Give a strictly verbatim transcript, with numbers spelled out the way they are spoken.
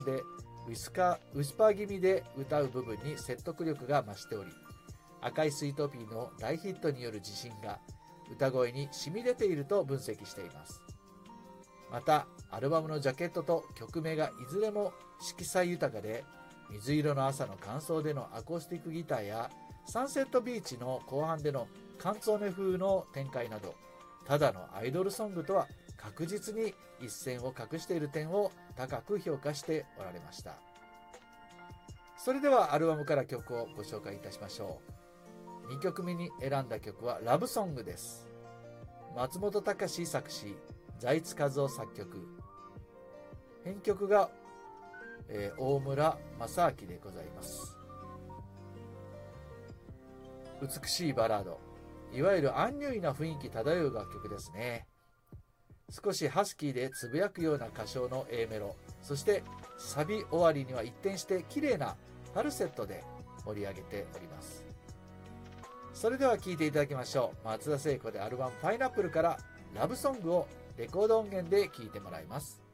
でウィスカウィスパー気味で歌う部分に説得力が増しており、赤いスイートピーの大ヒットによる自信が歌声に染み出ていると分析しています。またアルバムのジャケットと曲名がいずれも色彩豊かで、水色の朝の間奏でのアコースティックギターやサンセットビーチの後半でのカンツォーネ風の展開など、ただのアイドルソングとは確実に一線を画している点を高く評価しておられました。それではアルバムから曲をご紹介いたしましょう。にきょくめに選んだ曲はラブソングです。松本隆作詞、財津和夫作曲、編曲が、えー、大村正明でございます。美しいバラード、いわゆるアンニュイな雰囲気漂う楽曲ですね。少しハスキーでつぶやくような歌唱の A メロ、そしてサビ終わりには一転して綺麗なファルセットで盛り上げております。それでは聴いていただきましょう。松田聖子でアルバムパイナップルからラブソングをレコード音源で聴いてもらいます。